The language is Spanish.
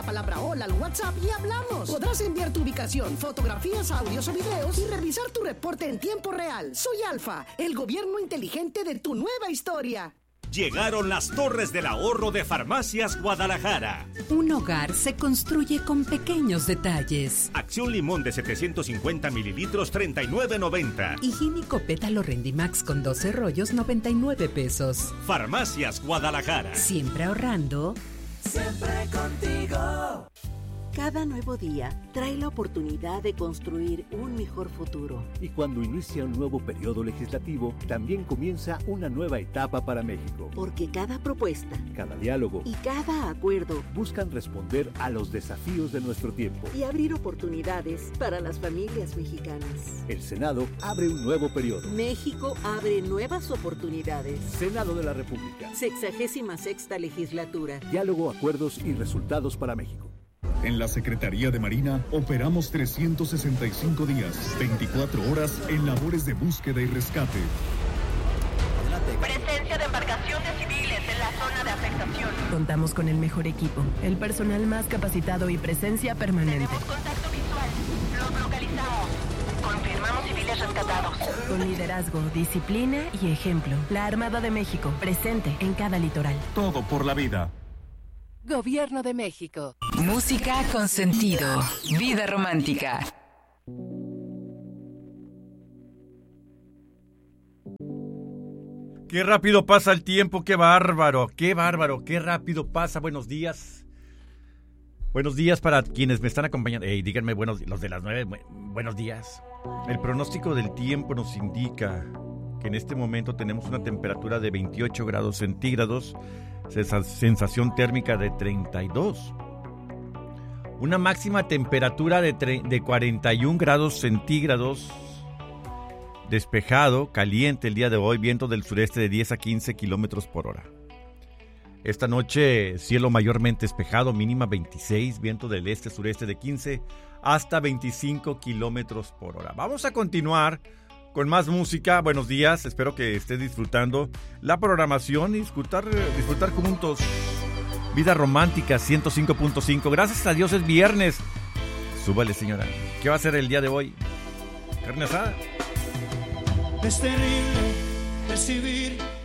palabra hola al WhatsApp y hablamos. Podrás enviar tu ubicación, fotografías, audios o videos y revisar tu reporte en tiempo real. Soy Alfa, el gobierno inteligente de tu nueva historia. Llegaron las Torres del Ahorro de Farmacias Guadalajara. Un hogar se construye con pequeños detalles. Acción limón de 750 mililitros, $39.90. Higiénico pétalo Rendimax con 12 rollos, 99 pesos. Farmacias Guadalajara. Siempre ahorrando. Siempre contigo. Cada nuevo día trae la oportunidad de construir un mejor futuro. Y cuando inicia un nuevo periodo legislativo, también comienza una nueva etapa para México. Porque cada propuesta, cada diálogo y cada acuerdo buscan responder a los desafíos de nuestro tiempo y abrir oportunidades para las familias mexicanas. El Senado abre un nuevo periodo. México abre nuevas oportunidades. Senado de la República. 66ª legislatura. Diálogo, acuerdos y resultados para México. En la Secretaría de Marina operamos 365 días, 24 horas en labores de búsqueda y rescate. Presencia de embarcaciones civiles en la zona de afectación. Contamos con el mejor equipo, el personal más capacitado y presencia permanente. Tenemos contacto visual. Los localizamos. Confirmamos civiles rescatados. Con liderazgo, disciplina y ejemplo. La Armada de México, presente en cada litoral. Todo por la vida. Gobierno de México. Música con sentido. Vida romántica. Qué rápido pasa el tiempo, qué bárbaro, qué rápido pasa. Buenos días. Buenos días para quienes me están acompañando. Díganme, los de las 9, buenos días. El pronóstico del tiempo nos indica que en este momento tenemos una temperatura de 28 grados centígrados, sensación térmica de 32. Una máxima temperatura de 41 grados centígrados, despejado, caliente el día de hoy, viento del sureste de 10 a 15 kilómetros por hora. Esta noche, cielo mayormente despejado, mínima 26, viento del este-sureste de 15 hasta 25 kilómetros por hora. Vamos a continuar con más música. Buenos días, espero que estés disfrutando la programación y disfrutar juntos. Vida Romántica 105.5. Gracias a Dios es viernes. Súbale, señora. ¿Qué va a hacer el día de hoy? ¿Carne asada? Es terrible percibir